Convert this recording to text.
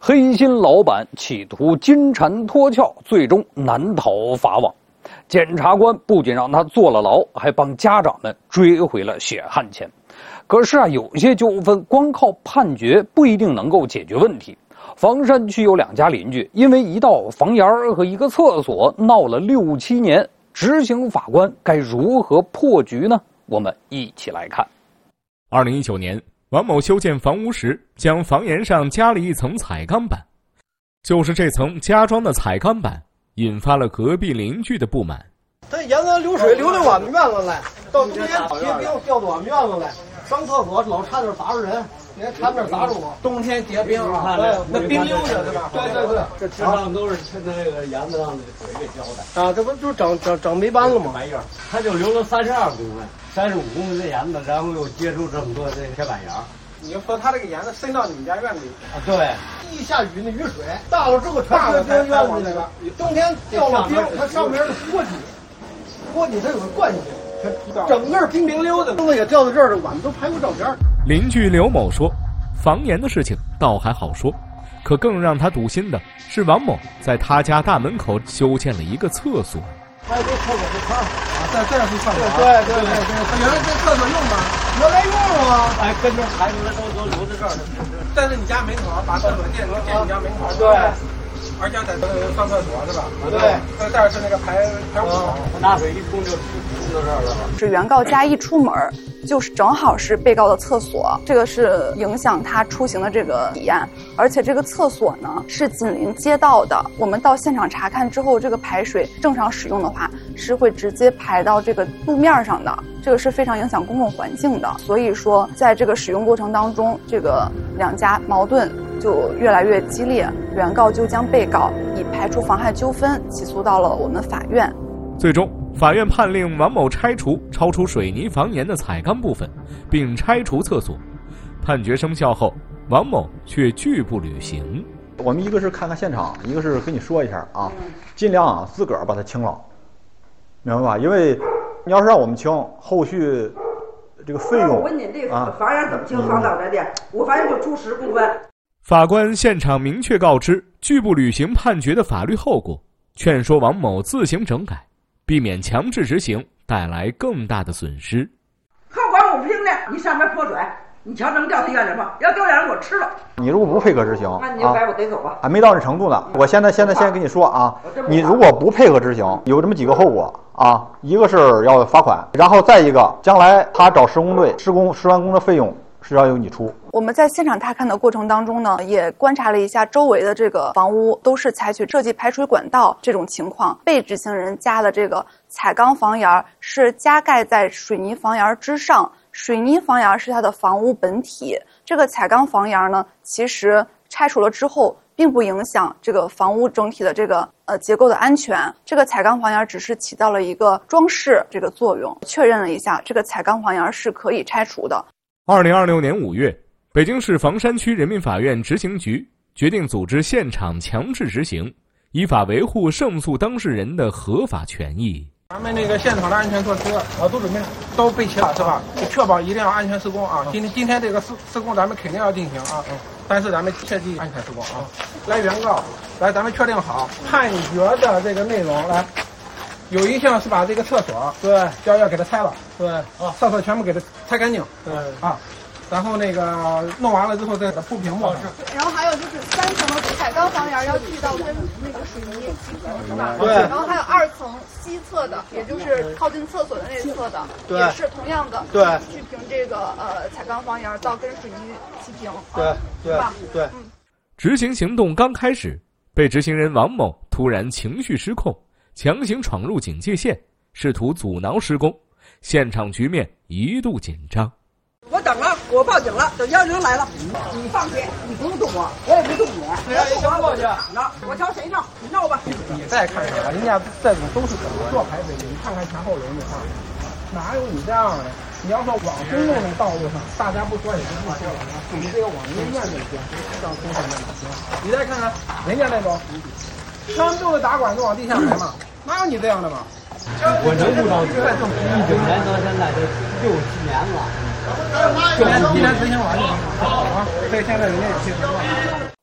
黑心老板企图金蝉脱壳，最终难逃法网。检察官不仅让他坐了牢，还帮家长们追回了血汗钱。可是有些纠纷光靠判决不一定能够解决问题。房山区有2家邻居因为一道房檐和一个厕所闹了6、7年，执行法官该如何破局呢？我们一起来看。 2019年，王某修建房屋时，将房檐上加了一层彩钢板，就是这层加装的彩钢板引发了隔壁邻居的不满。 这沿着流水流到我们院子来，到中间结冰掉到我们院子来，上厕所老差点砸着人，连差点砸着我。冬天结冰啊，那冰溜的对吧？对， 这基本上都是趁那个沿子上的水给浇的啊，这不就长霉斑了吗？ 玩意儿，他就留了32公分、35公分的沿子，然后又接触这么多这铁板沿。 你就说他这个沿子伸到你们家院里啊？对， 一下雨那雨水大了之后全流进院子里了。冬天掉了冰，它上面是锅底它有个惯性，整个冰溜的，东西也掉到这儿了，我们都拍过照片。 邻居刘某说，房檐的事情倒还好说，可更让他堵心的是王某在他家大门口修建了一个厕所。 还有这厕所这坑啊，这是厕所。对，原来这厕所用吗？原来用啊， 哎，跟着排出来都留在这儿了。 在你家门口把厕所建你家门口。对。而且在上厕所是吧？对，这是那个排污口， 拿水一冲就冲到这儿了。 是原告家一出门，就是正好是被告的厕所，这个是影响他出行的这个体验。而且这个厕所呢是紧邻街道的，我们到现场查看之后，这个排水正常使用的话是会直接排到这个路面上的，这个是非常影响公共环境的。所以说，在这个使用过程当中，这个2家矛盾就越来越激烈，原告就将被告以排除妨害纠纷起诉到了我们法院。 最终，法院判令王某拆除超出水泥房檐的彩钢部分，并拆除厕所。判决生效后，王某却拒不履行。 我们一个是看看现场，一个是跟你说一下啊，尽量自个儿把它清了，明白吧？因为你要是让我们清，后续这个费用我问你这个房檐怎么清房到这的？我反正就出10公分。 法官现场明确告知拒不履行判决的法律后果，劝说王某自行整改，避免强制执行带来更大的损失。 后管我不行的，你上面泼水，你瞧能掉地下去吗？要掉下来我吃了。 你如果不配合执行， 那你就把我逮走吧。 还没到这程度呢。我现在先跟你说啊，你如果不配合执行，有这么几个后果啊，一个是要罚款，然后再一个，将来他找施工队施完工的费用是要由你出。 我们在现场踏勘的过程当中呢，也观察了一下周围的这个房屋，都是采取设计排水管道这种情况。被执行人家的这个彩钢房檐是加盖在水泥房檐之上，水泥房檐是它的房屋本体。这个彩钢房檐呢，其实拆除了之后，并不影响这个房屋整体的这个结构的安全。这个彩钢房檐只是起到了一个装饰这个作用。确认了一下，这个彩钢房檐是可以拆除的。 2026年5月，北京市房山区人民法院执行局决定组织现场强制执行，依法维护胜诉当事人的合法权益。 咱们那个现场的安全措施都准备了，都备齐了是吧？确保一定要安全施工啊！今天这个施工咱们肯定要进行啊，但是咱们切记安全施工啊。来，原告，来，咱们确定好判决的这个内容来。有一项是把这个厕所要给它拆了，对啊，厕所全部给它拆干净，对啊，然后那个弄完了之后再给它铺平末。 然后还有就是3层的彩钢房檐要锯到跟那个水泥齐平，是吧？ 对。 然后还有2层西侧的，也就是靠近厕所的那侧的，也是同样的， 对， 锯平这个彩钢房檐到跟水泥齐平， 对。 执行行动刚开始，被执行人王某突然情绪失控，强行闯入警戒线，试图阻挠施工，现场局面一度紧张。 我等了，我报警了，等110来了。你放心，你不用动我，我也没动你。你要动我，我就喊了。我瞧谁闹，你闹吧。 你再看看，人家这种都是怎么做排水的，你看看前后轮，你看哪有你这样的？你要说往公共的道路上，大家不说也就不说了，你这个往人院这些上公上面行。你再看看人家那种。他们就是打管子往地下排嘛，哪有你这样的嘛？ 我能不着急，19年到现在这6、7年了， 今年执行完就行啊，所以现在人家也批准了。